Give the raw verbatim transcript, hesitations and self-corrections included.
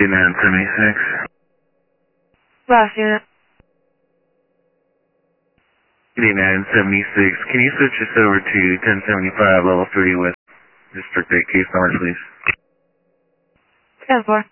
nine seventy-six. Last unit. nine seventy-six. Can you switch us over to ten seventy-five level three with district eight case number, please? ten four.